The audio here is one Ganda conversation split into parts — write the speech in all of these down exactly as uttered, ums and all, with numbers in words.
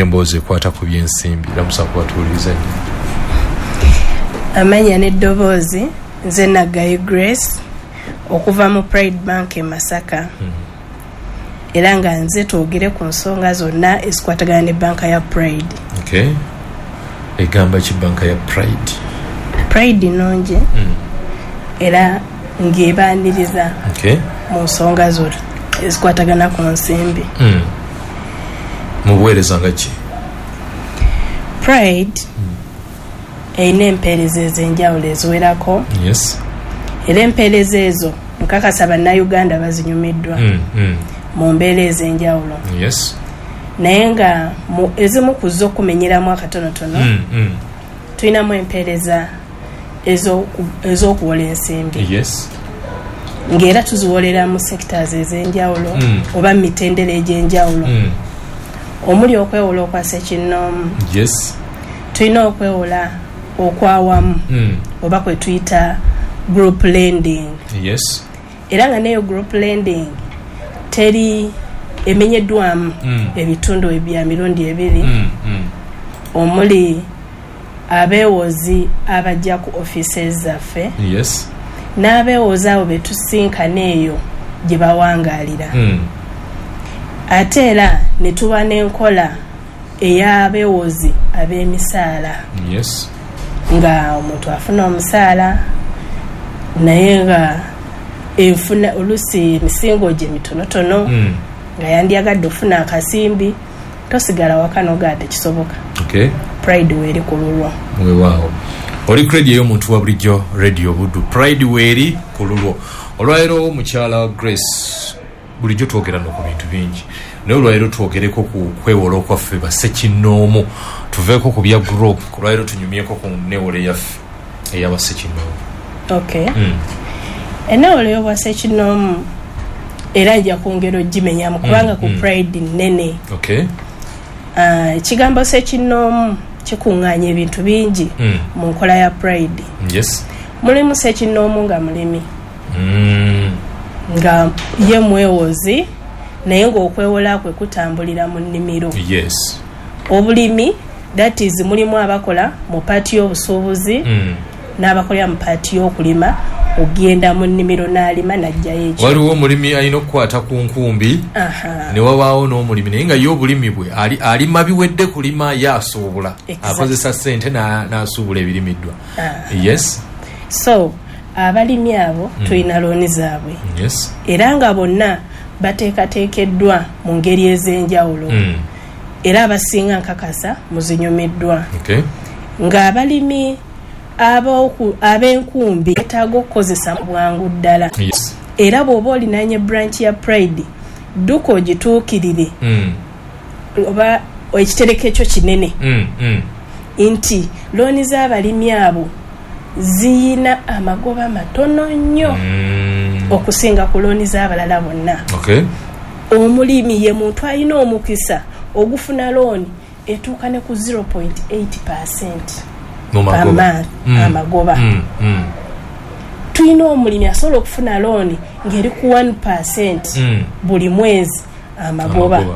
emboozi ekwata ku byensimbi lamusa kubatuliriza nnyo. Amanya n'eddoboozi nze Nagayi Grace okuva mu Pride Bank e Masaka. Hmm. Era nga nze twogere ku nsonga zonna ezikwatagana ne banka ya Pride. Okay. Egamba ki banka ya Pride? Pride nonje. Mm. Era ngebaniriza. Okay. Mu nsonga zonna ezikwatagana ku nsimbi. Mm. Mu buweereza nga ki? Pride mm. eyina empeereza ez'enjawulo eziwerako. Yes. Era empeereza ezo nkakasa bannayuganda bazinyumiddwa. Mm. Mm. mu mbeera ez'enjawulo. Yes. Naye nga ezimu ku zo okumenyeramu akatonotono mm, mm. tulinamu empeereza ez'okuwola ensimbi. Yes. Ng'era tuziwolera mu sectors ez'enjawulo mm. oba mu mitendera egy'enjawulo. Mm. Omuli okwewola okwa ssekinnoomu. Yes. Tulina okwewola okwawamu mm. oba kwe tuyita group lending. Yes. Era nga neyo group lending teri emenyeddwamu mm. ebitundu ebya mirundi ebiri mm, mm. omuli abeewozi abajja ku offices zaffe. Yes. N'abeewozi abo betusinkana eyo gye bawangaalira. Mm. Ate era ne tuba n'enkola ey'abeewozi ab'emisaala. Yes. Nga omuntu afuna omusaala naye nga enfuna olusi emisingo gye mitonotono mm. nga yandyagadde ofuna akasimbi tosigala wakano gate kisoboka. Okay. Pride weeri ku lulwo. Weewaawo. Oli ku radio y'omuntu wa bulijjo Radio Buddu. Pride weeri ku lulwo. Olwaleero mukyala Grace bulijjo twogera no ku bintu bingi. Naye olwaleero twogereko ku kwewola okwaffe bassekinnoomu. Tuveeko ku bya group. Olwaleero tunyumyeko ku nneewola yaffe ey'abassekinnoomu. Okay. Mm. Enneewola y'obwassekinnoomu era nja kwongera ogimenyamu kubanga mm, ku mm. Pride nnene. Okay. Uh, ekigambo ssekinnoomu kikuŋŋaanya ebintu bingi mm. mu nkola ya Pride. Yes. Mulimu ssekinnoomu nga mulimi. Mm. Nga ye mwewozi naye ng'okwewola kwe kutambulira mu nnimiro. Yes. Obulimi that is mulimu abakola mu paati y'obusuubuzi mm. n'abakolera mu paati y'okulima ogenda mu nnimiro n'alima n'ajjayo ekyo. Waliwo omulimi alina okukwata ku nkumbi ne wabaawo n'omulimi naye nga ye obulimi bwe ali, alima biwedde kulima yaasuubula. Exactly. Akozesa ssente n'asuubula ebirimiddwa. Yes. So abalimi abo mm. tulina looni zaabwe. Yes. Era nga bonna bateekateekeddwa mu ngeri ez'enjawulo. Mm. Era abasinga nkakasa muzinyumiddwa. Okay. Nga abalimi ab'oku ab'enkumbi betaaga okukozesa bwangu ddala. Yes. Era bw'oba olinanye branch ya Pride dduka ogituukirire mm. oba ekitereko ekyo kinene mm, mm. nti looni z'abalimi abo ziyina amagoba matono nnyo mm. okusinga ku looni z'abalala bonna. Okay. Omulimi ye muntu alina omukisa ogufuna looni etuuka ne ku zero point eight percent per month mm. amagoba. Mm, mm. Tulina omulimi asobola okufuna looni ng'eri ku one percent mm. buli mwezi amagoba. Amagoba.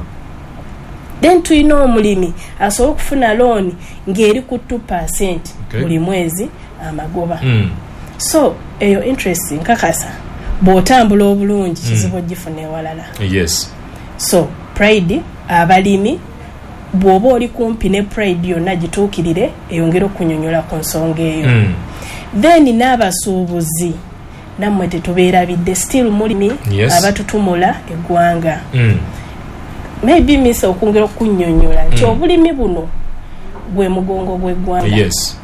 Then tulina omulimi asobola okufuna looni ng'eri ku two percent okay. buli mwezi amagoba. Mm. So eyo interest nkakasa bw'otambula obulungi kizibu ogifuna ewalala. Yes. So Pride abalimi bw'oba oli kumpi ne Pride yonna gituukirire eyongera okunyonyola ku nsonga eyo. Mm. Then n'abasuubuzi nammwe tetubeerabidde still mulimi yes. abatutumula eggwanga. Mm. Maybe misa okwongera okunyonyola nti mm. obulimi buno gwe mugongo gw'eggwanga. Yes.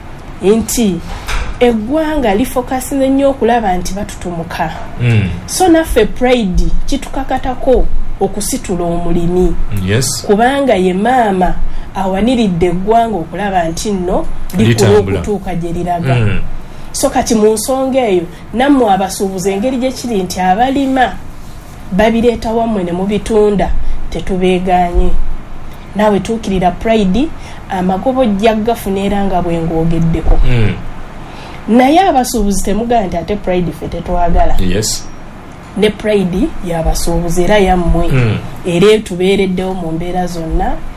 Nti eggwanga lifokasinze nnyo okulaba nti batutumuka. Mm. So naffe Pride kitukakatako okusitula omulimi. Yes. Kubanga ye maama awaniridde eggwanga okulaba nti nno likula okutuuka gye liraga. Mm. So kati mu nsonga eyo nammwe abasuubuzi engeri gye kiri nti abalima babireeta wammwe ne mu bitunda tetubeeganye. Naawe tuukirira Pride amagobo ojja gafuna era nga bwe ng'ogeddeko. Mm. Naye abasuubuzi temugamba nti ate Pride ffe tetwagala. Yes. Ne Pride y'abasuubuzi era yammwe. Mm. Era tubeereddewo mu mbeera zonna